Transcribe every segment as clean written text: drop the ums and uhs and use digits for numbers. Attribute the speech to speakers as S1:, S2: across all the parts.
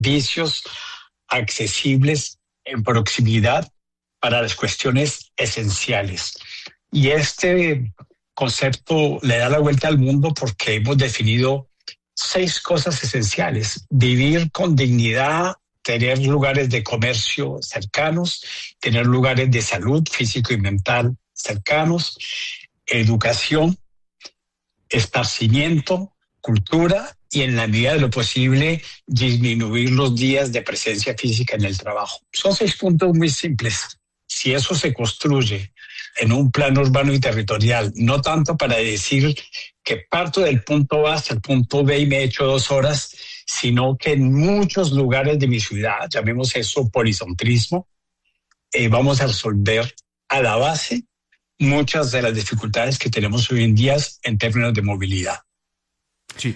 S1: servicios accesibles en proximidad para las cuestiones esenciales. Y este concepto le da la vuelta al mundo porque hemos definido 6 cosas esenciales: vivir con dignidad, tener lugares de comercio cercanos, tener lugares de salud físico y mental cercanos, educación, esparcimiento, cultura y, en la medida de lo posible, disminuir los días de presencia física en el trabajo. Son 6 puntos muy simples. Si eso se construye en un plano urbano y territorial, no tanto para decir que parto del punto A hasta el punto B y me echo 2 horas, sino que en muchos lugares de mi ciudad, llamemos eso polizontrismo, vamos a resolver a la base muchas de las dificultades que tenemos hoy en día en términos de movilidad.
S2: Sí.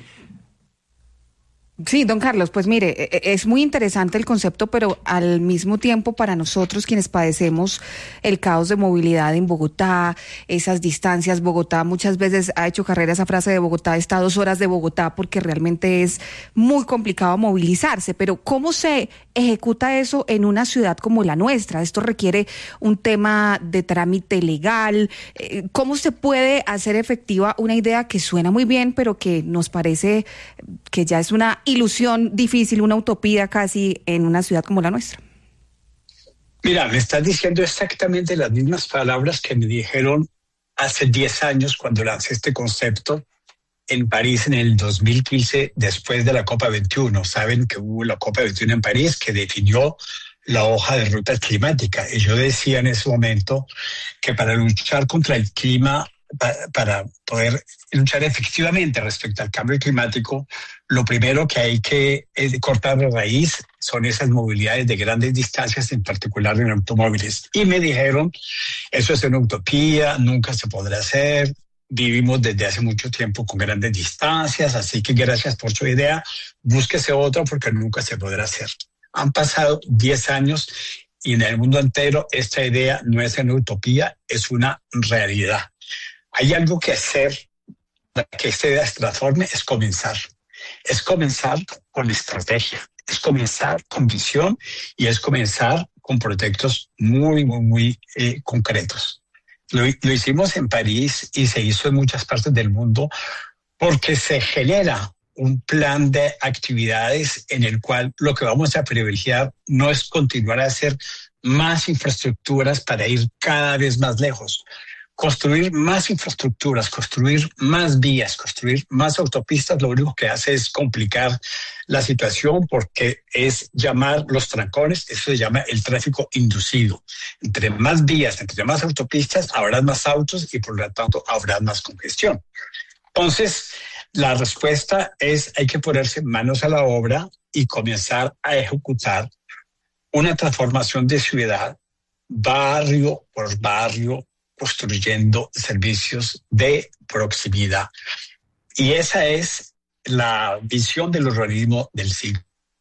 S3: Sí, don Carlos, pues mire, es muy interesante el concepto, pero al mismo tiempo para nosotros quienes padecemos el caos de movilidad en Bogotá, esas distancias, Bogotá muchas veces ha hecho carrera esa frase de Bogotá está a 2 horas de Bogotá, porque realmente es muy complicado movilizarse, pero ¿cómo se ejecuta eso en una ciudad como la nuestra? Esto requiere un tema de trámite legal. ¿Cómo se puede hacer efectiva una idea que suena muy bien, pero que nos parece que ya es una ilusión difícil, una utopía casi en una ciudad como la nuestra?
S1: Mira, me estás diciendo exactamente las mismas palabras que me dijeron hace 10 años cuando lancé este concepto en París en el 2015, después de la Copa 21. Saben que hubo la Copa 21 en París que definió la hoja de ruta climática. Y yo decía en ese momento que para luchar contra el clima, para poder luchar efectivamente respecto al cambio climático, lo primero que hay que cortar de raíz son esas movilidades de grandes distancias, en particular en automóviles. Y me dijeron, eso es una utopía, nunca se podrá hacer, vivimos desde hace mucho tiempo con grandes distancias, así que gracias por su idea, búsquese otra porque nunca se podrá hacer. Han pasado 10 años y en el mundo entero esta idea no es una utopía, es una realidad. Hay algo que hacer para que esta idea se transforme, es comenzar. Es comenzar con estrategia, es comenzar con visión y es comenzar con proyectos muy concretos. Lo hicimos en París y se hizo en muchas partes del mundo porque se genera un plan de actividades en el cual lo que vamos a privilegiar no es continuar a hacer más infraestructuras para ir cada vez más lejos. Construir más infraestructuras, construir más vías, construir más autopistas, lo único que hace es complicar la situación porque es llamar los trancones, eso se llama el tráfico inducido. Entre más vías, entre más autopistas, habrá más autos y por lo tanto habrá más congestión. Entonces, la respuesta es hay que ponerse manos a la obra y comenzar a ejecutar una transformación de ciudad, barrio por barrio, construyendo servicios de proximidad. Y esa es la visión del urbanismo del siglo.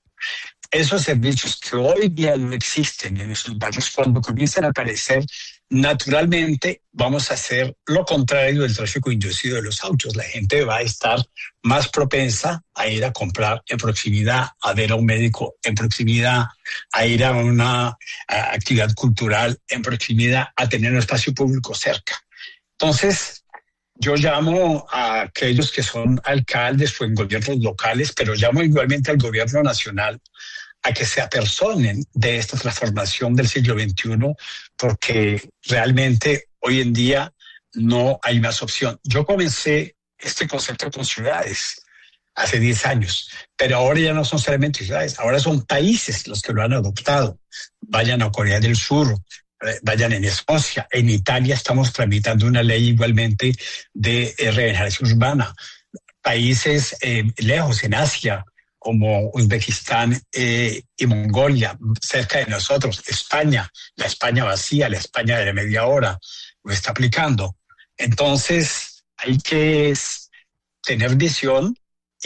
S1: Esos servicios que hoy día no existen en esos barrios, cuando comiencan a aparecer, naturalmente vamos a hacer lo contrario del tráfico inducido de los autos. La gente va a estar más propensa a ir a comprar en proximidad, a ver a un médico en proximidad, a ir a una actividad cultural en proximidad, a tener un espacio público cerca. Entonces, yo llamo a aquellos que son alcaldes o en gobiernos locales, pero llamo igualmente al gobierno nacional a que se apersonen de esta transformación del siglo XXI, porque realmente hoy en día no hay más opción. Yo comencé este concepto con ciudades hace 10 años, pero ahora ya no son solamente ciudades, ahora son países los que lo han adoptado. Vayan a Corea del Sur, vayan en Escocia, en Italia estamos tramitando una ley igualmente de regeneración urbana. Países lejos, en Asia, como Uzbekistán y Mongolia, cerca de nosotros, España, la España vacía, la España de media hora, lo está aplicando. Entonces, hay que tener visión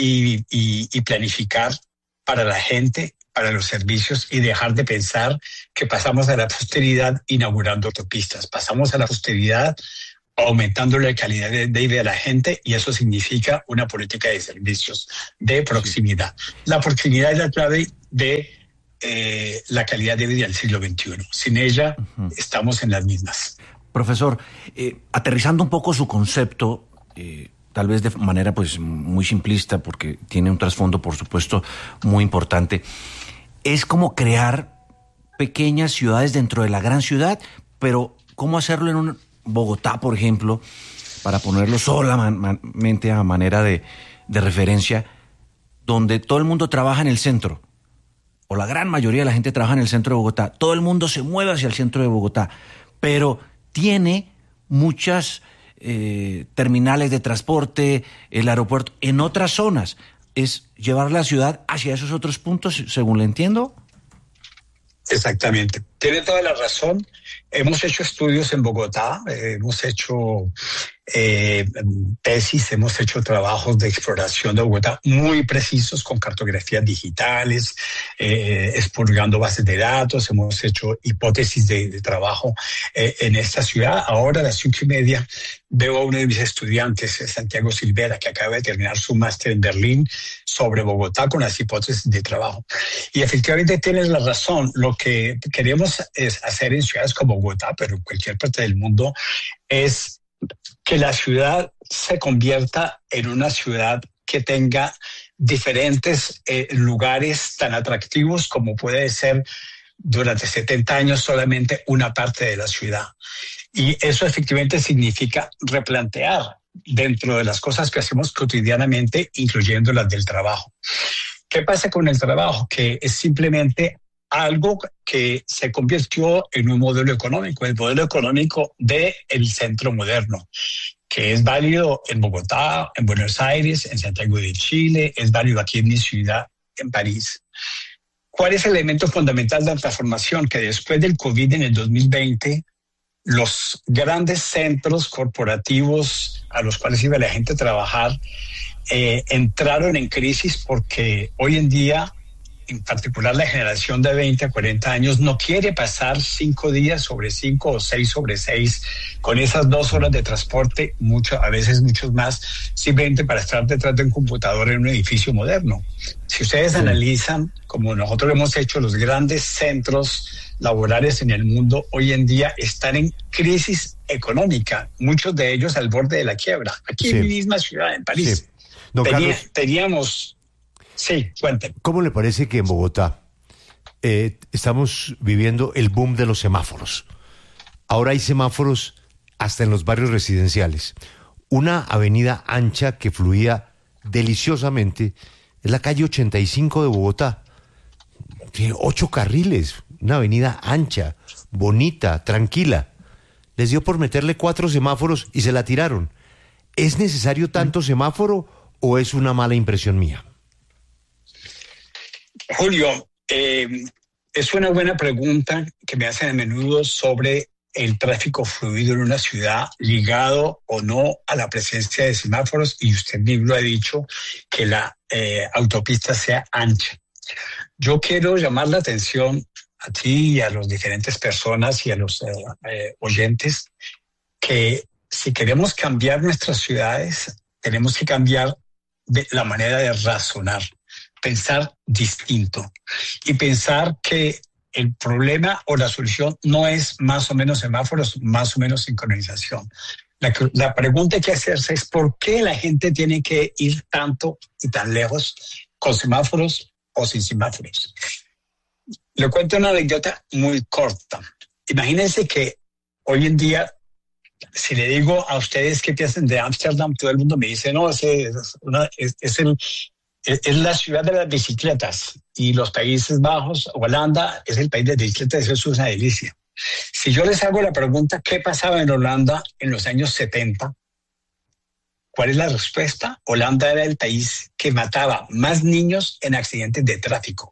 S1: y planificar para la gente, para los servicios y dejar de pensar que pasamos a la posteridad inaugurando autopistas. Pasamos a la posteridad aumentando la calidad de vida de la gente, y eso significa una política de servicios de proximidad. La proximidad es la clave de la calidad de vida del siglo XXI. Sin ella, estamos en las mismas.
S2: Profesor, aterrizando un poco su concepto, tal vez de manera pues muy simplista, porque tiene un trasfondo, por supuesto, muy importante, es como crear pequeñas ciudades dentro de la gran ciudad, pero ¿cómo hacerlo en un Bogotá, por ejemplo, para ponerlo solamente a manera de referencia, donde todo el mundo trabaja en el centro, o la gran mayoría de la gente trabaja en el centro de Bogotá, todo el mundo se mueve hacia el centro de Bogotá, pero tiene muchas terminales de transporte, el aeropuerto, en otras zonas? ¿Es llevar la ciudad hacia esos otros puntos, según le entiendo?
S1: Exactamente. Tiene toda la razón. Hemos hecho estudios en Bogotá, hemos hecho tesis, hemos hecho trabajos de exploración de Bogotá muy precisos con cartografías digitales, expurgando bases de datos. Hemos hecho hipótesis de trabajo en esta ciudad. Ahora a las 5:30 veo a uno de mis estudiantes, Santiago Silvera, que acaba de terminar su máster en Berlín sobre Bogotá con las hipótesis de trabajo. Y efectivamente tienes la razón. Lo que queremos es hacer en ciudades como Bogotá, pero en cualquier parte del mundo, es que la ciudad se convierta en una ciudad que tenga diferentes lugares tan atractivos como puede ser durante 70 años solamente una parte de la ciudad. Y eso efectivamente significa replantear dentro de las cosas que hacemos cotidianamente, incluyendo las del trabajo. ¿Qué pasa con el trabajo? Que es simplemente algo que se convirtió en un modelo económico, el modelo económico del centro moderno, que es válido en Bogotá, en Buenos Aires, en Santiago de Chile, es válido aquí en mi ciudad, en París. ¿Cuál es el elemento fundamental de la transformación? Que después del COVID en el 2020, los grandes centros corporativos a los cuales iba la gente a trabajar entraron en crisis, porque hoy en día, en particular la generación de 20 a 40 años, no quiere pasar 5 días sobre 5 o 6 sobre 6 con esas 2 horas de transporte, a veces muchos más, simplemente para estar detrás de un computador en un edificio moderno. Si ustedes analizan, como nosotros hemos hecho, los grandes centros laborales en el mundo hoy en día están en crisis económica, muchos de ellos al borde de la quiebra. Aquí en mi misma ciudad, en París, teníamos... Sí, cuénteme.
S4: ¿Cómo le parece que en Bogotá estamos viviendo el boom de los semáforos? Ahora hay semáforos hasta en los barrios residenciales. Una avenida ancha que fluía deliciosamente es la calle 85 de Bogotá. Tiene 8 carriles, una avenida ancha, bonita, tranquila. Les dio por meterle 4 semáforos y se la tiraron. ¿Es necesario tanto semáforo o es una mala impresión mía?
S1: Julio, es una buena pregunta que me hacen a menudo sobre el tráfico fluido en una ciudad, ligado o no a la presencia de semáforos, y usted mismo ha dicho que la autopista sea ancha. Yo quiero llamar la atención a ti y a las diferentes personas y a los oyentes que si queremos cambiar nuestras ciudades, tenemos que cambiar la manera de razonar, pensar distinto y pensar que el problema o la solución no es más o menos semáforos, más o menos sincronización. La pregunta que hay que hacerse es ¿por qué la gente tiene que ir tanto y tan lejos con semáforos o sin semáforos? Le cuento una anécdota muy corta. Imagínense que hoy en día, si le digo a ustedes qué piensan de Ámsterdam, todo el mundo me dice, no, es la ciudad de las bicicletas, y los Países Bajos, Holanda, es el país de bicicletas, eso es una delicia. Si yo les hago la pregunta, ¿qué pasaba en Holanda en los años 70? ¿Cuál es la respuesta? Holanda era el país que mataba más niños en accidentes de tráfico.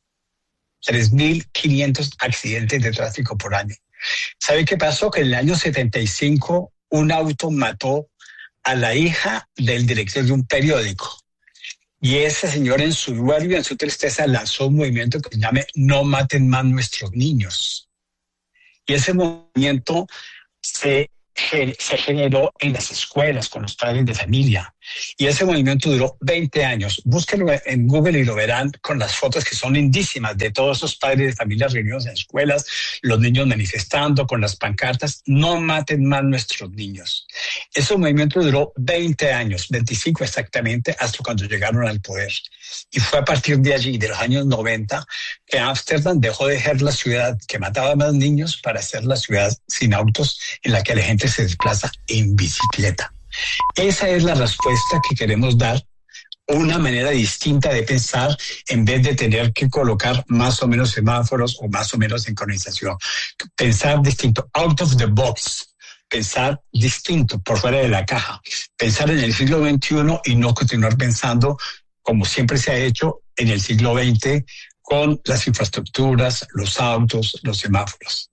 S1: 3.500 accidentes de tráfico por año. ¿Sabe qué pasó? Que en el año 75 un auto mató a la hija del director de un periódico. Y ese señor, en su duelo y en su tristeza, lanzó un movimiento que se llama No maten más nuestros niños. Y ese movimiento se se generó en las escuelas, con los padres de familia. Y ese movimiento duró 20 años. Búsquenlo en Google y lo verán con las fotos que son lindísimas de todos esos padres de familia reunidos en escuelas, los niños manifestando con las pancartas, no maten más nuestros niños. Ese movimiento duró 20 años, 25 exactamente, hasta cuando llegaron al poder. Y fue a partir de allí, de los años 90, que Ámsterdam dejó de ser la ciudad que mataba más niños para ser la ciudad sin autos en la que la gente se desplaza en bicicleta. Esa es la respuesta que queremos dar, una manera distinta de pensar en vez de tener que colocar más o menos semáforos o más o menos sincronización. Pensar distinto, out of the box, pensar distinto, por fuera de la caja, pensar en el siglo XXI y no continuar pensando como siempre se ha hecho en el siglo XX con las infraestructuras, los autos, los semáforos.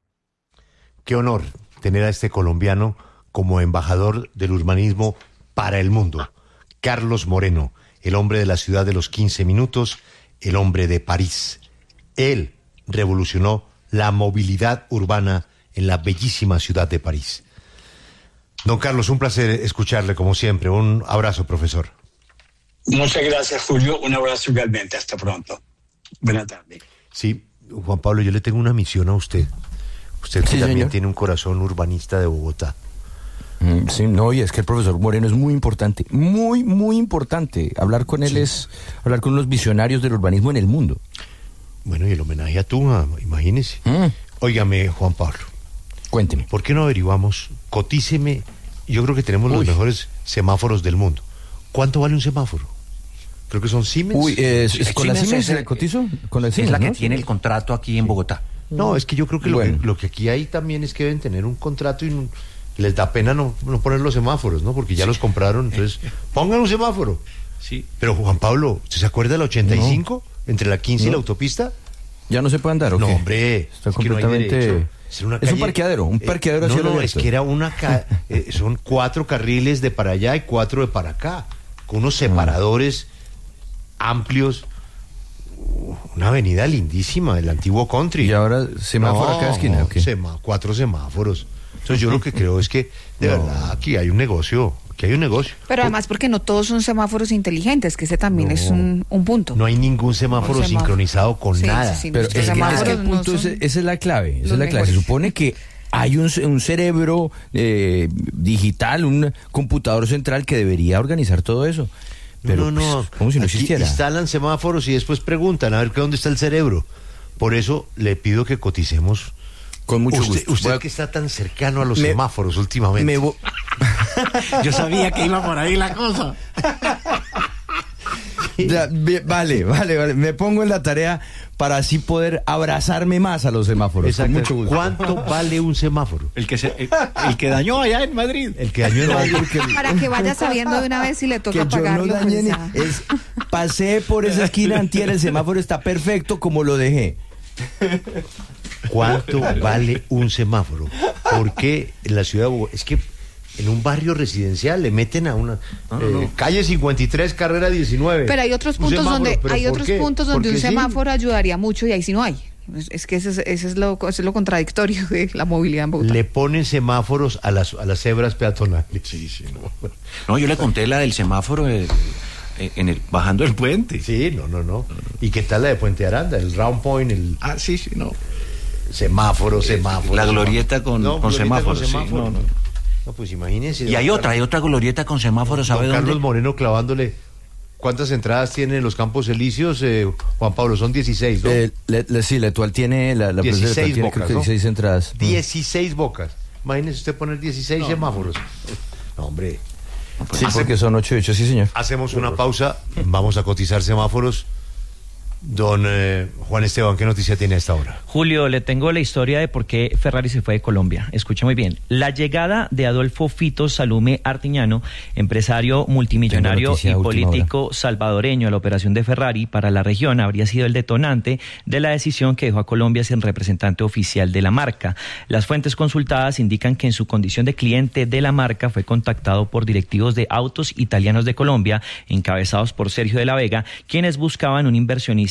S4: Qué honor tener a este colombiano como embajador del urbanismo para el mundo. Carlos Moreno, el hombre de la ciudad de los 15 minutos, el hombre de París. Él revolucionó la movilidad urbana en la bellísima ciudad de París. Don Carlos, un placer escucharle como siempre. Un abrazo, profesor.
S1: Muchas gracias, Julio. Un abrazo igualmente. Hasta pronto. Buenas tardes.
S4: Sí, Juan Pablo, yo le tengo una misión a usted. Usted que también
S5: señor.
S4: tiene un corazón urbanista de Bogotá.
S5: Sí, no, y es que el profesor Moreno es muy importante, muy, muy importante. Hablar con él es hablar con los visionarios del urbanismo en el mundo.
S4: Bueno, y el homenaje a Tunja, imagínese. Óigame, Juan Pablo,
S5: Cuénteme.
S4: ¿por qué no averiguamos? Cotíceme, yo creo que tenemos los mejores semáforos del mundo. ¿Cuánto vale un semáforo? Creo que son Siemens.
S5: ¿Con la
S2: Siemens
S5: Siemens se
S2: es-
S5: le cotizo? Con la
S2: Es
S5: Siemens,
S2: la que
S5: ¿no?
S2: tiene el contrato aquí en Bogotá.
S4: No, es que yo creo que
S5: Bueno.
S4: lo que aquí hay también es que deben tener un contrato y les da pena no poner los semáforos, ¿no? Porque ya los compraron, entonces pongan un semáforo.
S2: Sí.
S4: Pero Juan Pablo, ¿usted se acuerda del 85? Entre la 15 y la autopista.
S5: ¿Ya no se puede andar o
S4: No,
S5: qué?
S4: hombre,
S5: Está
S4: es que no hay
S5: completamente...
S4: derecho. Era una
S5: Es un
S4: calle-
S5: parqueadero, un parqueadero hacia
S4: No,
S5: lo
S4: es
S5: abierto.
S4: que era son 4 carriles de para allá y 4 de para acá, con unos separadores amplios, una avenida lindísima del antiguo country.
S5: ¿Y ahora semáforo a cada esquina o qué?
S4: 4 semáforos. Entonces yo lo que creo es que, de verdad, aquí hay un negocio,
S3: Pero además porque no todos son semáforos inteligentes, que ese también es un punto.
S4: No hay ningún semáforo
S3: Un semáforo.
S4: sincronizado con
S3: Sí,
S4: nada.
S3: sí, sí.
S5: Pero
S3: Nuestros
S5: es que el
S3: semáforos no
S5: punto
S3: son
S5: esa es la clave, esa
S3: los
S5: es la clave. Se
S3: mejores.
S5: supone que hay un cerebro digital, un computador central que debería organizar todo eso. Pero pues, como si no
S4: Aquí
S5: existiera.
S4: instalan semáforos y después preguntan a ver dónde está el cerebro. Por eso le pido que coticemos.
S5: Con mucho
S4: usted,
S5: gusto.
S4: Usted
S5: Voy a-
S4: que está tan cercano a los
S5: Me-
S4: semáforos últimamente.
S5: me vo-
S2: Yo sabía que iba por ahí la cosa.
S5: Vale. Me pongo en la tarea para así poder abrazarme más a los semáforos.
S4: Exacto.
S5: Con mucho gusto.
S4: ¿Cuánto vale un semáforo?
S2: El que dañó allá en Madrid.
S4: El que dañó el
S3: Para que vaya sabiendo de una vez si le
S5: Que
S3: toca
S5: yo no
S3: pagarlo.
S5: dañé
S3: pues,
S5: ni-
S3: ya.
S5: pasé por esa esquina antier, el semáforo está perfecto como lo dejé.
S4: ¿Cuánto vale un semáforo? Porque en la ciudad de Bogotá, es que en un barrio residencial le meten a una calle 53, carrera 19.
S3: Pero hay otros
S4: Un
S3: puntos
S4: semáforo,
S3: donde
S4: ¿pero
S3: hay
S4: por
S3: otros
S4: qué?
S3: puntos donde un
S4: Porque sí.
S3: semáforo ayudaría mucho y ahí sí no hay. Es que eso es lo contradictorio de la movilidad en Bogotá.
S4: Le ponen semáforos a las cebras peatonales.
S2: No, yo le conté la del semáforo bajando el puente.
S4: Sí, no. ¿Y qué tal la de Puente Aranda? El Round Point, el
S2: Ah, sí, no.
S4: semáforo.
S2: La glorieta con semáforos, sí, no.
S4: No, pues imagínense.
S2: Y hay otra glorieta con semáforos, ¿sabe
S4: Don Carlos
S2: dónde?
S4: Moreno clavándole. ¿Cuántas entradas tienen los Campos Elíseos, Juan Pablo? Son 16, ¿no?
S5: Sí, la actual tiene, la
S4: 16
S5: tiene creo
S4: bocas,
S5: que
S4: ¿no?
S5: 16 entradas.
S4: 16 bocas. Imagínese usted poner 16 semáforos. No, hombre.
S5: Sí, porque son 8 y 8, sí, señor.
S4: Hacemos una pausa. Vamos a cotizar semáforos. Don Juan Esteban, ¿qué noticia tiene a esta hora?
S6: Julio, le tengo la historia de por qué Ferrari se fue de Colombia. Escuche muy bien. La llegada de Adolfo Fito Salume Artiñano, empresario multimillonario
S5: Tengo noticia
S6: y
S5: a última
S6: político salvadoreño a la operación de Ferrari para la región, habría sido el detonante de la decisión que dejó a Colombia sin representante oficial de la marca. Las fuentes consultadas indican que en su condición de cliente de la marca fue contactado por directivos de Autos Italianos de Colombia, encabezados por Sergio de la Vega, quienes buscaban un inversionista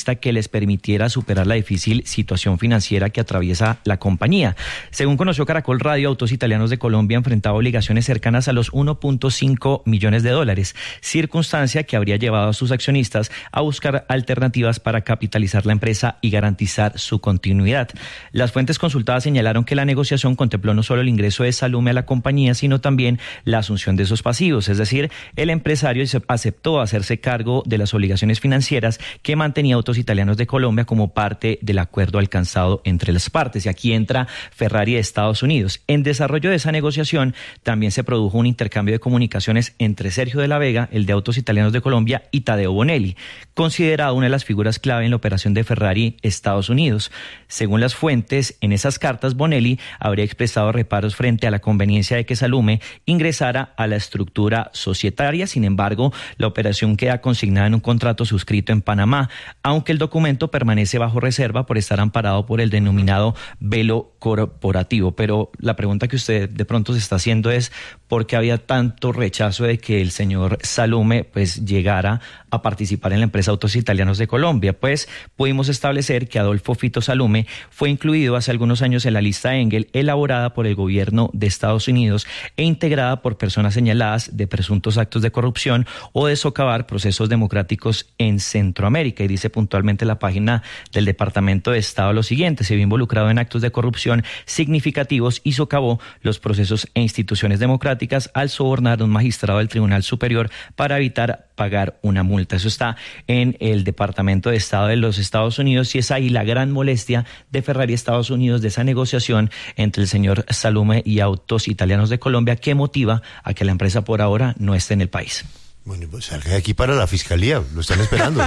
S6: accionista que les permitiera superar la difícil situación financiera que atraviesa la compañía. Según conoció Caracol Radio, Autos Italianos de Colombia enfrentaba obligaciones cercanas a los 1.5 millones de dólares, circunstancia que habría llevado a sus accionistas a buscar alternativas para capitalizar la empresa y garantizar su continuidad. Las fuentes consultadas señalaron que la negociación contempló no solo el ingreso de Salume a la compañía, sino también la asunción de esos pasivos, es decir, el empresario aceptó hacerse cargo de las obligaciones financieras que mantenía Autos Italianos de Colombia como parte del acuerdo alcanzado entre las partes. Y aquí entra Ferrari de Estados Unidos. En desarrollo de esa negociación también se produjo un intercambio de comunicaciones entre Sergio de la Vega, el de Autos Italianos de Colombia, y Tadeo Bonelli, considerado una de las figuras clave en la operación de Ferrari Estados Unidos. Según las fuentes, en esas cartas Bonelli habría expresado reparos frente a la conveniencia de que Salume ingresara a la estructura societaria. Sin embargo, la operación queda consignada en un contrato suscrito en Panamá, aunque el documento permanece bajo reserva por estar amparado por el denominado velo corporativo. Pero la pregunta que usted de pronto se está haciendo es ¿por qué había tanto rechazo de que el señor Salume pues llegara a participar en la empresa Autos Italianos de Colombia? Pues pudimos establecer que Adolfo Fito Salume fue incluido hace algunos años en la lista Engel elaborada por el gobierno de Estados Unidos e integrada por personas señaladas de presuntos actos de corrupción o de socavar procesos democráticos en Centroamérica. Y dice puntualmente la página del Departamento de Estado lo siguiente: se vio involucrado en actos de corrupción significativos y socavó los procesos e instituciones democráticas al sobornar a un magistrado del Tribunal Superior para evitar pagar una multa. Eso está en el Departamento de Estado de los Estados Unidos y es ahí la gran molestia de Ferrari Estados Unidos de esa negociación entre el señor Salume y Autos Italianos de Colombia, que motiva a que la empresa por ahora no esté en el país.
S4: Bueno, pues salga de aquí para la fiscalía, lo están esperando.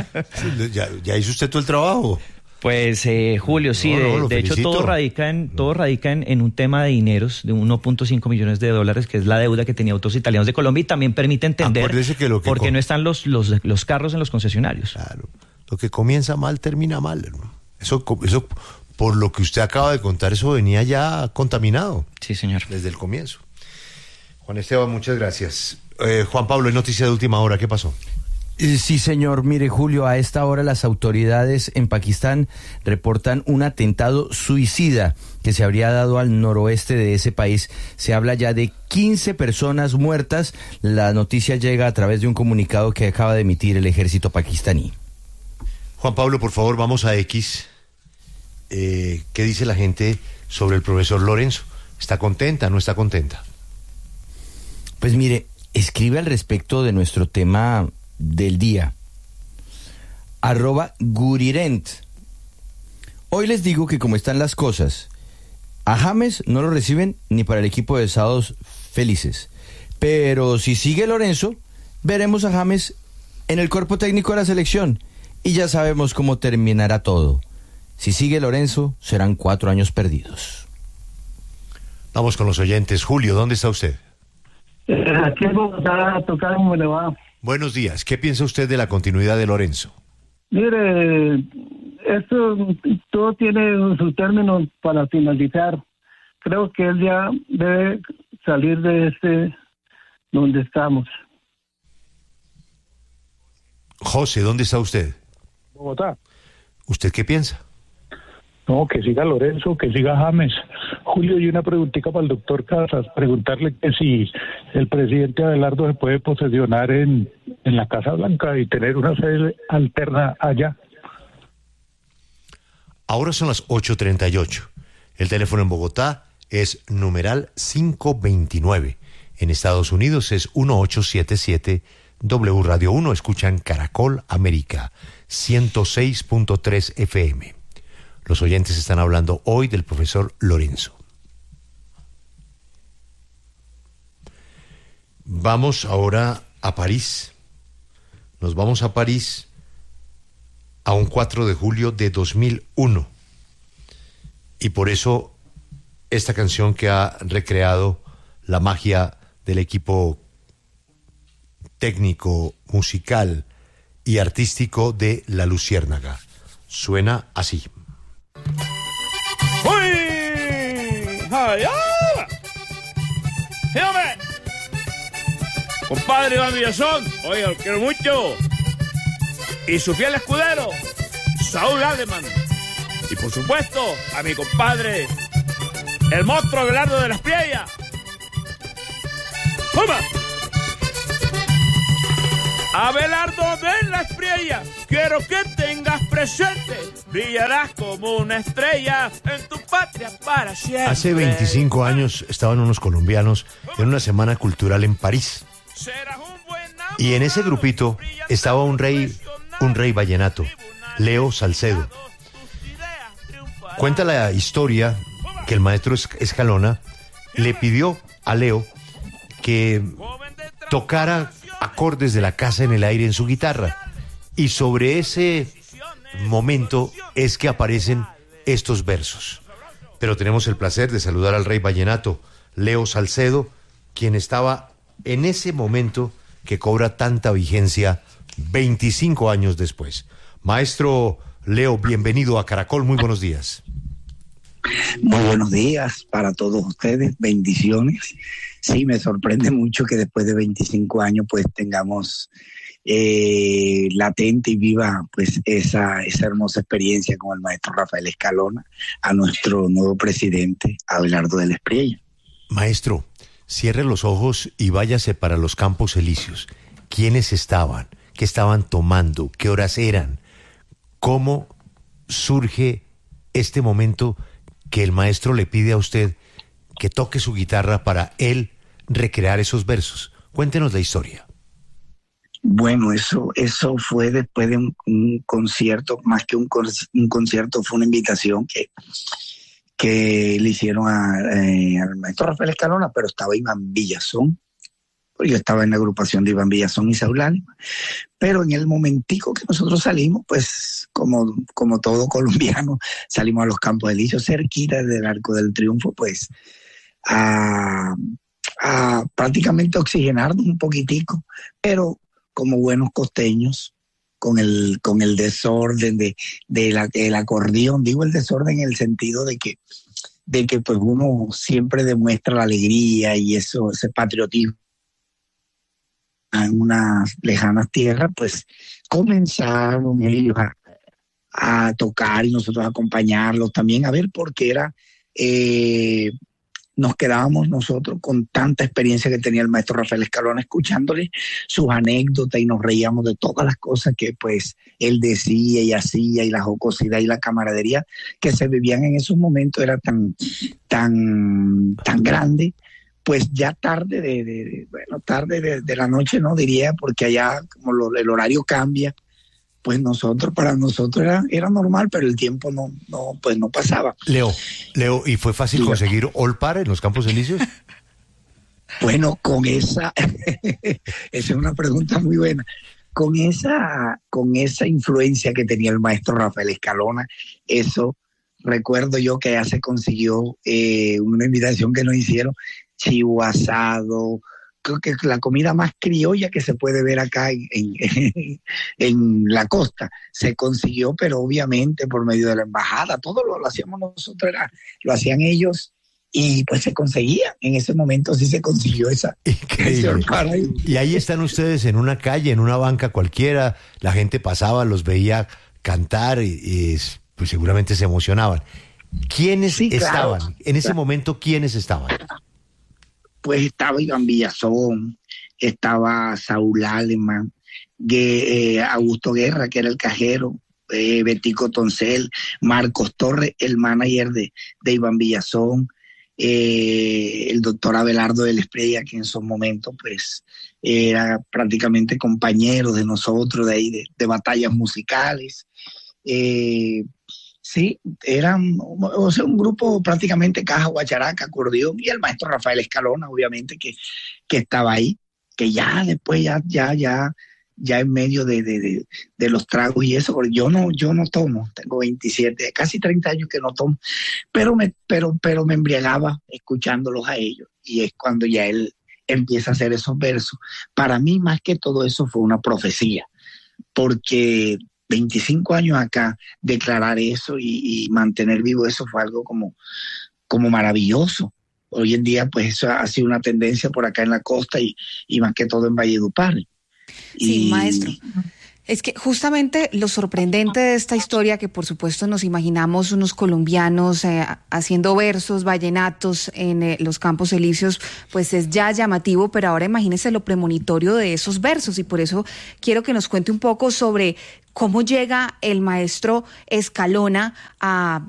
S4: ya hizo usted todo el trabajo.
S6: Pues Julio, sí, de hecho todo radica en un tema de dineros de 1.5 millones de dólares, que es la deuda que tenía Autos Italianos de Colombia, y también permite entender por qué no están los carros en los concesionarios.
S4: Claro, lo que comienza mal termina mal, hermano. Eso por lo que usted acaba de contar, eso venía ya contaminado.
S6: Sí, señor.
S4: Desde el comienzo. Juan Esteban, muchas gracias. Juan Pablo, en noticia de última hora, ¿qué pasó?
S5: Sí, señor. Mire, Julio, a esta hora las autoridades en Pakistán reportan un atentado suicida que se habría dado al noroeste de ese país. Se habla ya de 15 personas muertas. La noticia llega a través de un comunicado que acaba de emitir el ejército pakistaní.
S4: Juan Pablo, por favor, vamos a X. ¿Qué dice la gente sobre el profesor Lorenzo? ¿Está contenta? ¿No está contenta?
S5: Pues mire, escribe al respecto de nuestro tema del día. @Gurirent. Hoy les digo que como están las cosas, a James no lo reciben ni para el equipo de Sábados Felices. Pero si sigue Lorenzo, veremos a James en el cuerpo técnico de la selección y ya sabemos cómo terminará todo. Si sigue Lorenzo, serán 4 años perdidos.
S4: Vamos con los oyentes. Julio, ¿dónde está usted?
S7: Aquí en Bogotá, tocar cómo le va.
S4: Buenos días. ¿Qué piensa usted de la continuidad de Lorenzo?
S7: Mire, esto todo tiene su término para finalizar. Creo que él ya debe salir de donde estamos.
S4: José, ¿dónde está usted?
S8: Bogotá.
S4: ¿Usted qué piensa?
S8: No, que siga Lorenzo, que siga James. Julio, y una preguntita para el doctor Casas, preguntarle que si el presidente Abelardo se puede posesionar en la Casa Blanca y tener una sede alterna allá.
S4: Ahora son las 8:38. El teléfono en Bogotá es numeral 529. En Estados Unidos es 1877 W Radio 1. Escuchan Caracol América 106.3 FM. Los oyentes están hablando hoy del profesor Lorenzo. Vamos ahora a París. Nos vamos a París a un 4 de julio de 2001. Y por eso esta canción que ha recreado la magia del equipo técnico, musical y artístico de La Luciérnaga. Suena así.
S9: ¡Uy! ¡Ay, ah! ¡Sí, hombre! Compadre Iván Villazón, oye, lo quiero mucho. Y su fiel escudero, Saúl Aleman. Y por supuesto, a mi compadre, el monstruo Abelardo de las Priellas. ¡Toma! Abelardo de las Priellas, quiero que tengas presente, brillarás como una estrella en tu patria para siempre.
S4: Hace 25 años estaban unos colombianos en una semana cultural en París. Y en ese grupito estaba un rey vallenato, Leo Salcedo. Cuenta la historia que el maestro Escalona le pidió a Leo que tocara acordes de La Casa en el Aire en su guitarra. Y sobre ese momento es que aparecen estos versos. Pero tenemos el placer de saludar al rey vallenato, Leo Salcedo, quien estaba en ese momento que cobra tanta vigencia 25 años después. Maestro Leo, bienvenido a Caracol, muy buenos días.
S10: Muy buenos días para todos ustedes, bendiciones. Sí, me sorprende mucho que después de 25 años pues tengamos latente y viva pues esa hermosa experiencia con el maestro Rafael Escalona, a nuestro nuevo presidente Abelardo de las Priellas.
S4: Maestro, cierre los ojos y váyase para los Campos Elíseos. ¿Quiénes estaban? ¿Qué estaban tomando? ¿Qué horas eran? ¿Cómo surge este momento que el maestro le pide a usted que toque su guitarra para él recrear esos versos? Cuéntenos la historia.
S10: Bueno, eso fue después de un concierto, más que un concierto, fue una invitación que le hicieron al maestro Rafael Escalona, pero estaba Iván Villazón. Yo estaba en la agrupación de Iván Villazón y Saúl Aleman. Pero en el momentico que nosotros salimos, pues como todo colombiano, salimos a los Campos Elíseos, cerquita del Arco del Triunfo, pues a prácticamente oxigenarnos un poquitico, pero como buenos costeños, con el desorden del acordeón. Digo el desorden en el sentido de que pues uno siempre demuestra la alegría y ese patriotismo en unas lejanas tierras. Pues comenzaron ellos a tocar y nosotros a acompañarlos también, a ver, porque nos quedábamos nosotros con tanta experiencia que tenía el maestro Rafael Escalona, escuchándole sus anécdotas, y nos reíamos de todas las cosas que pues él decía y hacía, y la jocosidad y la camaradería que se vivían en esos momentos era tan grande. Pues ya tarde de la noche, no diría, porque allá como el horario cambia, pues para nosotros era normal, pero el tiempo no pasaba.
S4: Leo, ¿y fue fácil conseguir All Par en los Campos Elíseos?
S10: Bueno, esa es una pregunta muy buena. Con esa influencia que tenía el maestro Rafael Escalona, eso recuerdo yo que ya se consiguió una invitación que nos hicieron, chivo asado, creo que la comida más criolla que se puede ver acá en la costa se consiguió, pero obviamente por medio de la embajada. Todo lo hacíamos nosotros, lo hacían ellos, y pues se conseguía. En ese momento sí se consiguió ese
S4: Increíble. Y ahí están ustedes en una calle, en una banca cualquiera, la gente pasaba, los veía cantar y pues seguramente se emocionaban. ¿Quiénes estaban? Claro. En ese momento, ¿quiénes estaban?
S10: Pues estaba Iván Villazón, estaba Saúl Aleman, Augusto Guerra, que era el cajero, Betico Toncel, Marcos Torres, el manager de Iván Villazón, el doctor Abelardo de las Priellas, que en esos momentos pues era prácticamente compañero de nosotros de ahí, de batallas musicales. Sí, eran un grupo prácticamente caja, guacharaca, acordeón, y el maestro Rafael Escalona, obviamente, que estaba ahí, que ya después, ya en medio de los tragos y eso, porque yo no tomo, tengo 27, casi 30 años que no tomo, pero me embriagaba escuchándolos a ellos, y es cuando ya él empieza a hacer esos versos. Para mí, más que todo eso, fue una profecía, porque 25 años acá, declarar eso y mantener vivo eso fue algo como maravilloso. Hoy en día, pues eso ha sido una tendencia por acá en la costa y más que todo en Valledupar.
S3: Sí, maestro. Es que justamente lo sorprendente de esta historia, que por supuesto nos imaginamos unos colombianos haciendo versos, vallenatos en los Campos Elíseos, pues es ya llamativo, pero ahora imagínese lo premonitorio de esos versos, y por eso quiero que nos cuente un poco sobre cómo llega el maestro Escalona a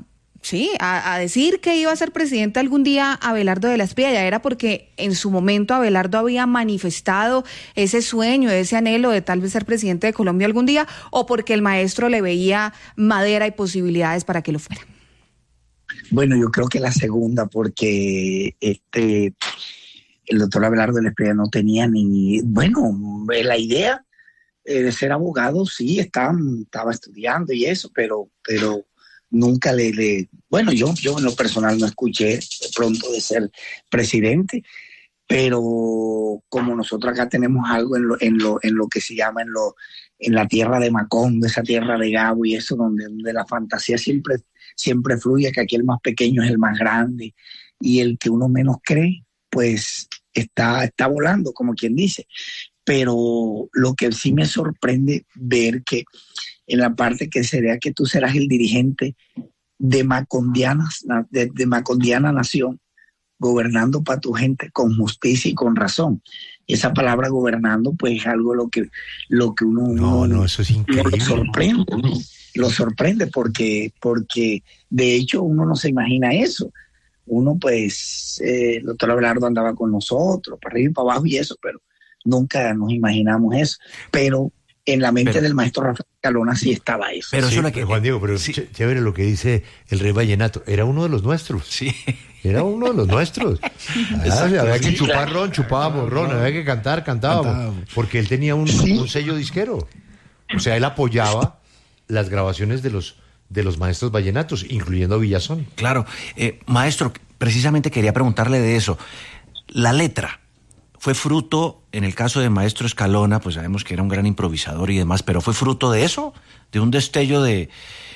S3: decir que iba a ser presidente algún día Abelardo de la Espriella. ¿Era porque en su momento Abelardo había manifestado ese sueño, ese anhelo de tal vez ser presidente de Colombia algún día, o porque el maestro le veía madera y posibilidades para que lo fuera?
S10: Bueno, yo creo que la segunda, porque el doctor Abelardo de la Espriella no tenía la idea de ser abogado. Sí, estaba estudiando y eso, pero nunca bueno, yo en lo personal no escuché de pronto de ser presidente, pero como nosotros acá tenemos algo en lo que se llama en la tierra de Macondo, esa tierra de Gabo y eso, donde la fantasía siempre fluye, que aquí el más pequeño es el más grande, y el que uno menos cree, pues está volando, como quien dice. Pero lo que sí me sorprende ver que en la parte que sería que tú serás el dirigente de Macondiana Nación, gobernando para tu gente con justicia y con razón. Esa palabra gobernando, pues es algo lo que uno
S4: eso es increíble.
S10: Lo sorprende porque de hecho uno no se imagina eso. Uno pues, el doctor Abelardo andaba con nosotros, para arriba y para abajo y eso, pero nunca nos imaginamos eso. Pero en la mente del maestro Rafael Escalona sí estaba eso.
S4: Pero sí, Juan Diego, pero sí, chévere lo que dice el Rey Vallenato. Era uno de los nuestros.
S2: Sí.
S4: Era uno de los nuestros. Había que chupar ron, chupábamos ron. Había que cantar, cantábamos. Porque él tenía un sello disquero. O sea, él apoyaba las grabaciones de los maestros vallenatos, incluyendo a Villazón.
S2: Claro. Maestro, precisamente quería preguntarle de eso. La letra fue fruto, en el caso de maestro Escalona, pues sabemos que era un gran improvisador y demás, pero ¿fue fruto de eso? ¿De un destello de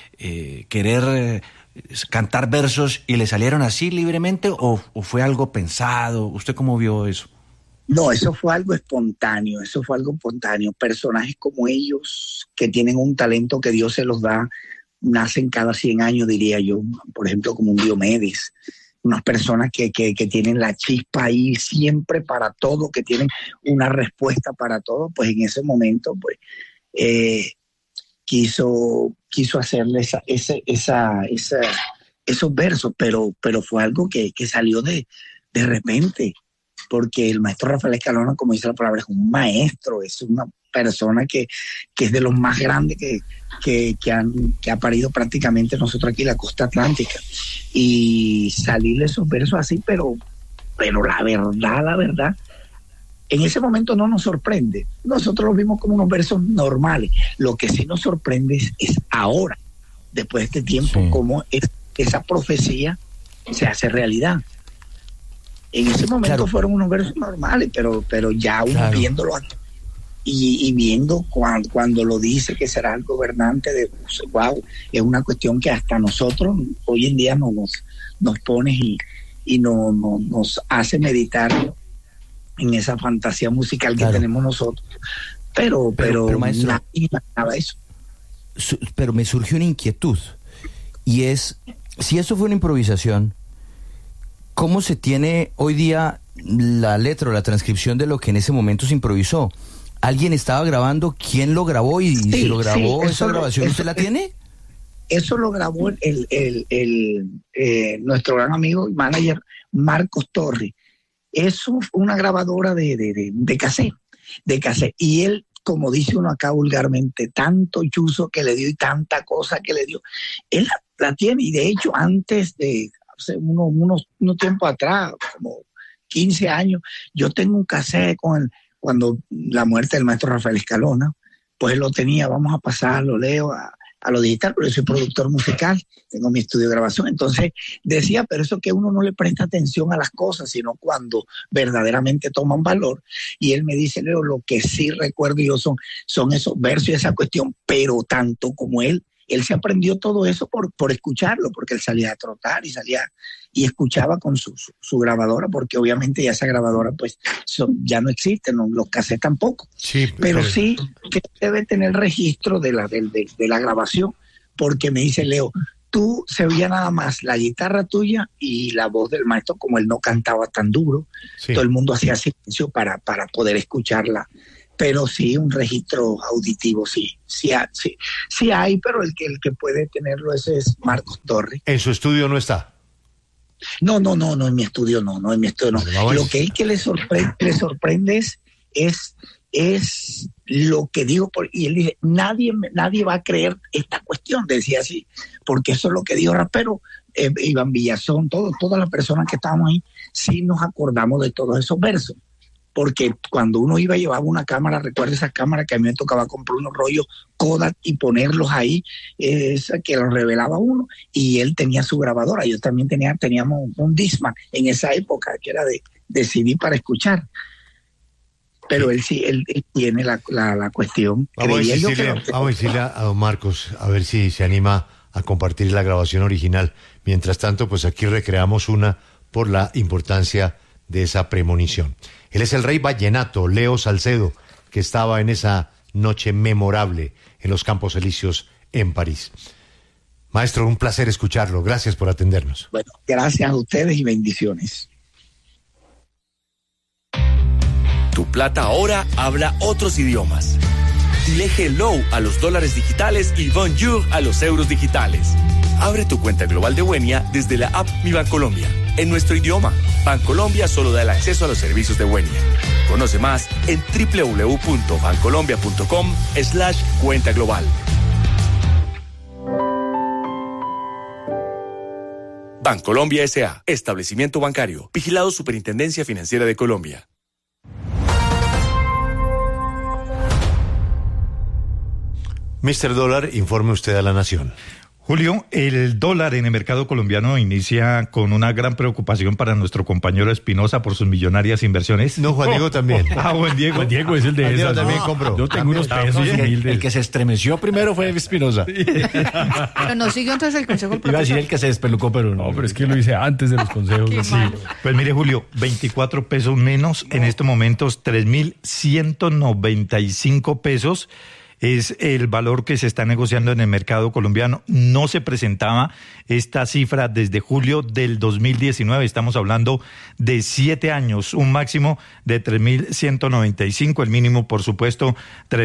S2: querer cantar versos y le salieron así libremente, o fue algo pensado? ¿Usted cómo vio eso?
S10: No, eso fue algo espontáneo. Personajes como ellos, que tienen un talento que Dios se los da, nacen cada 100 años, diría yo. Por ejemplo, como un Diomedes. Unas personas que tienen la chispa ahí siempre para todo, que tienen una respuesta para todo, pues en ese momento pues quiso hacerle esos versos, pero fue algo que salió de repente, porque el maestro Rafael Escalona, como dice la palabra, es un maestro, es una persona que es de los más grandes que ha parido prácticamente nosotros aquí, la costa atlántica, y salirle esos versos así, pero la verdad, en ese momento no nos sorprende. Nosotros lo vimos como unos versos normales. Lo que sí nos sorprende es ahora, después de este tiempo, cómo esa profecía se hace realidad. En ese momento fueron unos versos normales, pero ya uno viéndolo aquí, y viendo cuando lo dice que será el gobernante de wow, es una cuestión que hasta nosotros hoy en día nos pone y nos hace meditar en esa fantasía musical que tenemos nosotros. Pero maestro, nadie imaginaba eso.
S5: Pero me surgió una inquietud, y es, si eso fue una improvisación, ¿cómo se tiene hoy día la letra o la transcripción de lo que en ese momento se improvisó? ¿Alguien estaba grabando? ¿Quién lo grabó? Y si lo grabó, ¿esa grabación usted la tiene?
S10: Eso lo grabó nuestro gran amigo y manager Marcos Torres. Eso fue una grabadora de cassette. Y él, como dice uno acá vulgarmente, tanto chuzo que le dio y tanta cosa que le dio, él la tiene. Y de hecho, antes de hace unos tiempo atrás, como 15 años, yo tengo un cassette cuando la muerte del maestro Rafael Escalona, pues él lo tenía. Vamos a pasarlo, Leo, a lo digital, pero yo soy productor musical, tengo mi estudio de grabación. Entonces decía, pero eso que uno no le presta atención a las cosas, sino cuando verdaderamente toman valor. Y él me dice, Leo, lo que sí recuerdo yo son esos versos y esa cuestión, pero tanto como él Él se aprendió todo eso por escucharlo, porque él salía a trotar y escuchaba con su grabadora, porque obviamente ya esa grabadora pues ya no existe, los cassettes tampoco.
S4: Sí,
S10: pero sí que debe tener registro de la grabación, porque me dice Leo, tú se oía nada más la guitarra tuya y la voz del maestro, como él no cantaba tan duro, todo el mundo hacía silencio para poder escucharla. Pero sí, un registro auditivo, sí hay, pero el que puede tenerlo ese es Marcos Torres.
S4: ¿En su estudio no está?
S10: No, en mi estudio no. Lo que le sorprende es lo que digo, y él dice, nadie va a creer esta cuestión, decía así, porque eso es lo que dijo Rapero, Iván Villazón, todas las personas que estábamos ahí, sí nos acordamos de todos esos versos. Porque cuando uno iba a llevar una cámara, recuerda esa cámara que a mí me tocaba comprar unos rollos Kodak y ponerlos ahí, esa que los revelaba uno, y él tenía su grabadora. Yo también teníamos un Discman en esa época, que era de CD para escuchar. Pero él tiene la cuestión.
S4: Vamos a decirle a don Marcos, a ver si se anima a compartir la grabación original. Mientras tanto, pues aquí recreamos una por la importancia de esa premonición. Él es el rey vallenato, Leo Salcedo, que estaba en esa noche memorable en los Campos Elíseos en París. Maestro, un placer escucharlo. Gracias por atendernos.
S10: Bueno, gracias a ustedes y bendiciones.
S11: Tu plata ahora habla otros idiomas. Dile hello a los dólares digitales y bonjour a los euros digitales. Abre tu cuenta global de Wenia desde la app Mi Bancolombia, en nuestro idioma. Bancolombia solo da el acceso a los servicios de Wenia. Conoce más en www.bancolombia.com/cuenta global. Bancolombia S.A. Establecimiento bancario. Vigilado Superintendencia Financiera de Colombia.
S4: Mr. Dólar, informe usted a la Nación.
S12: Julio, el dólar en el mercado colombiano inicia con una gran preocupación para nuestro compañero Espinosa por sus millonarias inversiones.
S4: No, Juan Diego también.
S12: Juan Diego.
S2: Juan Diego es el de esas.
S4: También compró.
S2: Yo tengo unos pesos. El que se estremeció primero fue Espinosa.
S3: Pero no siguió entonces el consejo del profesor.
S2: Iba a decir el que se despelucó, pero no.
S12: Pero es que lo hice antes de los consejos.
S3: Sí.
S12: Pues mire, Julio, 24 pesos menos, en estos momentos 3.195 pesos. Es el valor que se está negociando en el mercado colombiano. No se presentaba esta cifra desde julio del 2019. Estamos hablando de 7 años, un máximo de 3.195, el mínimo, por supuesto,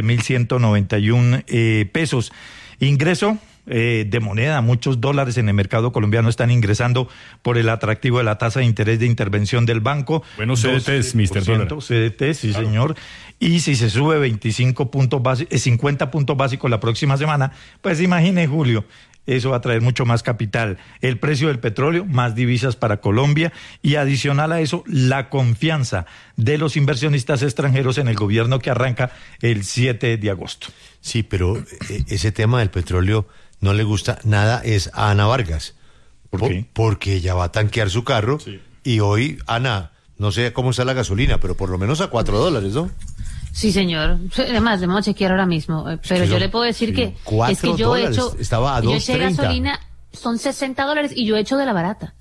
S12: 3.191 pesos. Ingreso de moneda, muchos dólares en el mercado colombiano están ingresando por el atractivo de la tasa de interés de intervención del banco.
S13: Bueno, CDTs, Mr. Dólar.
S12: CDTs, sí, claro, señor. Y si se sube 50 puntos básicos la próxima semana, pues imagine, Julio, eso va a traer mucho más capital. El precio del petróleo, más divisas para Colombia, y adicional a eso, la confianza de los inversionistas extranjeros en el gobierno que arranca el 7 de agosto.
S4: Sí, pero ese tema del petróleo no le gusta nada es a Ana Vargas.
S12: ¿Por qué?
S4: Porque ella va a tanquear su carro, sí. Y hoy, Ana, no sé cómo está la gasolina, pero por lo menos a $4, ¿no?
S14: Sí, señor. Además, debemos chequear ahora mismo. Pero yo le puedo decir que es que yo he hecho...
S4: Estaba a $2.30.
S14: Yo eché gasolina, son $60 y yo he hecho de la barata.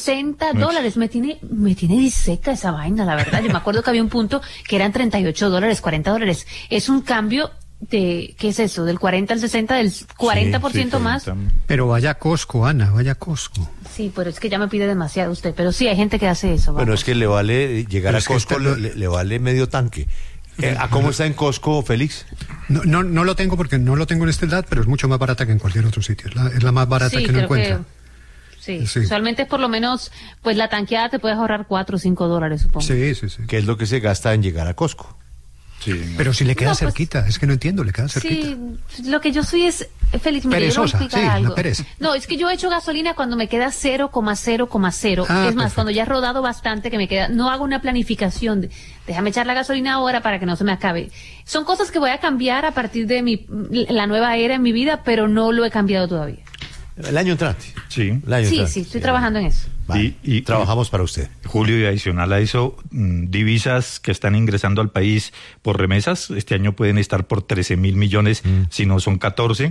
S14: $60. Me tiene diseca esa vaina, la verdad. Yo me acuerdo que había un punto que eran $38, $40. Es un cambio de, ¿qué es eso? Del 40 al 60, del 40% sí, más.
S13: Pero vaya a Costco, Ana, vaya a Costco.
S14: Sí, pero es que ya me pide demasiado usted. Pero sí, hay gente que hace eso.
S4: Bueno, es que le vale llegar a Costco, le vale medio tanque. ¿A cómo está en Costco, Félix?
S13: No lo tengo porque no lo tengo en esta edad, pero es mucho más barata que en cualquier otro sitio. Es la más barata que uno encuentra.
S14: Sí, usualmente es por lo menos, pues la tanqueada te puedes ahorrar $4 o $5, supongo.
S13: Sí.
S4: ¿Qué es lo que se gasta en llegar a Costco?
S13: Sí, pero si le queda cerquita, es que no entiendo, le queda cerquita.
S14: Sí, lo que yo soy es, Félix, me dieron algo. No, es que yo he hecho gasolina cuando me queda 0,0,0. Es más, cuando ya he rodado bastante que me queda, no hago una planificación déjame echar la gasolina ahora para que no se me acabe. Son cosas que voy a cambiar a partir de la nueva era en mi vida, pero no lo he cambiado todavía.
S4: El año entrante.
S12: Sí,
S14: estoy trabajando en eso.
S4: Vale, y trabajamos para usted.
S12: Julio, y adicional a eso, divisas que están ingresando al país por remesas, este año pueden estar por 13.000 millones, si no son 14.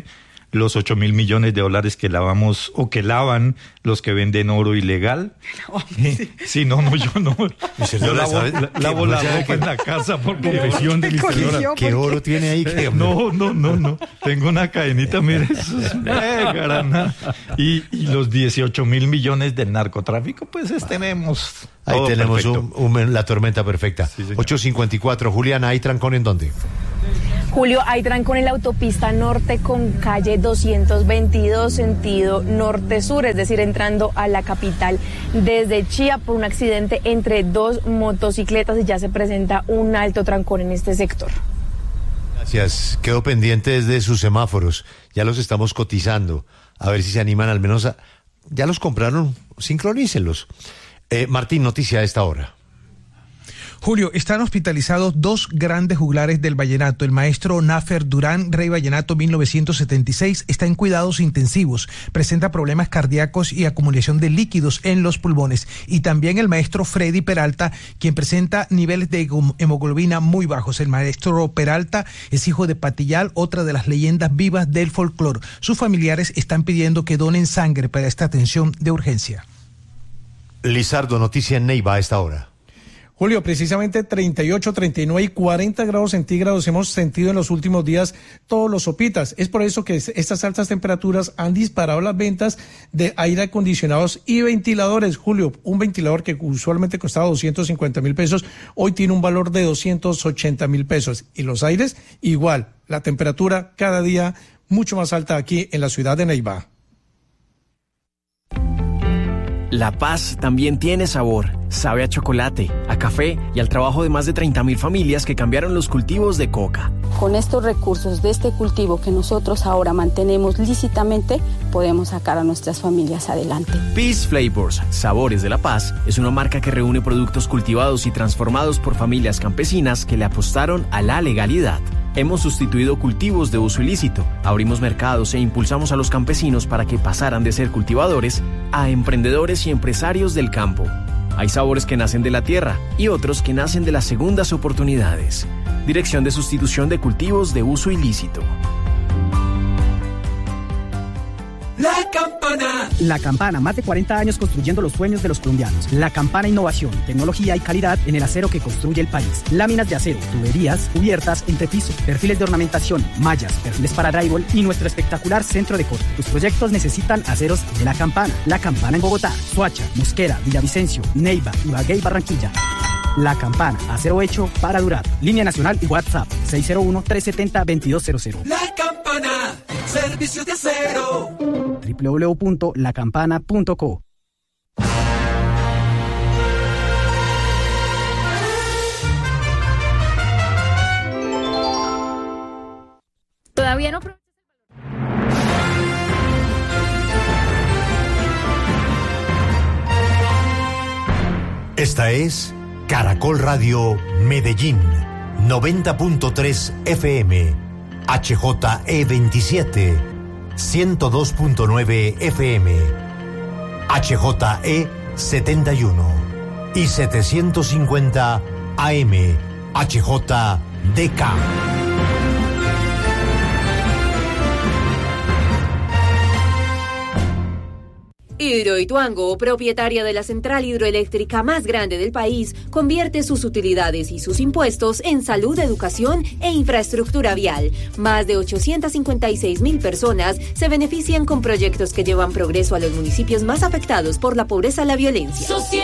S12: los 8.000 millones de dólares que lavamos o que lavan los que venden oro ilegal. Sí, no, yo no. Yo lavo la ropa en la casa por confesión de mi señora.
S4: ¿Qué oro tiene ahí?
S12: No. Tengo una cadenita, mire, eso es grana. Y los 18.000 millones del narcotráfico, pues tenemos.
S4: Ahí tenemos la tormenta perfecta. Sí, 8:54. Juliana, ¿hay trancón en dónde?
S15: Julio, hay trancón en la autopista norte con calle 222 sentido norte-sur, es decir, entrando a la capital desde Chía por un accidente entre dos motocicletas y ya se presenta un alto trancón en este sector.
S4: Gracias. Quedo pendiente de sus semáforos. Ya los estamos cotizando. A ver si se animan al menos a... ¿Ya los compraron? Sincronícenlos. Martín, noticia a esta hora.
S16: Julio, están hospitalizados dos grandes juglares del vallenato. El maestro Nafer Durán, Rey Vallenato 1976, está en cuidados intensivos. Presenta problemas cardíacos y acumulación de líquidos en los pulmones. Y también el maestro Freddy Peralta, quien presenta niveles de hemoglobina muy bajos. El maestro Peralta es hijo de Patillal, otra de las leyendas vivas del folclore. Sus familiares están pidiendo que donen sangre para esta atención de urgencia.
S4: Lizardo, noticia en Neiva a esta hora.
S17: Julio, precisamente 38, 39 y 40 grados centígrados hemos sentido en los últimos días todos los sopitas. Es por eso que estas altas temperaturas han disparado las ventas de aire acondicionados y ventiladores. Julio, un ventilador que usualmente costaba 250,000 pesos, hoy tiene un valor de 280,000 pesos. Y los aires, igual. La temperatura cada día mucho más alta aquí en la ciudad de Neiva.
S18: La paz también tiene sabor. Sabe a chocolate, a café y al trabajo de más de 30,000 familias que cambiaron los cultivos de coca.
S19: Con estos recursos de este cultivo que nosotros ahora mantenemos lícitamente, podemos sacar a nuestras familias adelante.
S18: Peace Flavors, Sabores de la Paz, es una marca que reúne productos cultivados y transformados por familias campesinas que le apostaron a la legalidad. Hemos sustituido cultivos de uso ilícito, abrimos mercados e impulsamos a los campesinos para que pasaran de ser cultivadores a emprendedores y empresarios del campo. Hay sabores que nacen de la tierra y otros que nacen de las segundas oportunidades. Dirección de Sustitución de Cultivos de Uso Ilícito.
S20: La Campana.
S21: La Campana, más de 40 años construyendo los sueños de los colombianos. La Campana, innovación, tecnología y calidad en el acero que construye el país. Láminas de acero, tuberías, cubiertas, entrepiso, perfiles de ornamentación, mallas, perfiles para drywall y nuestro espectacular centro de corte. Tus proyectos necesitan aceros de La Campana. La Campana en Bogotá, Soacha, Mosquera, Villavicencio, Neiva, Ibagué y Barranquilla. La Campana, acero hecho para durar. Línea nacional y WhatsApp 601-370-2200.
S20: La Campana, servicios de acero.
S21: www.lacampana.co.
S14: Todavía no.
S4: Esta es Caracol Radio Medellín, 90.3 FM, HJE 27, 102.9 FM, HJE 71 y 750 AM, HJDK.
S22: Hidroituango, propietaria de la central hidroeléctrica más grande del país, convierte sus utilidades y sus impuestos en salud, educación e infraestructura vial. Más de 856,000 personas se benefician con proyectos que llevan progreso a los municipios más afectados por la pobreza y la violencia.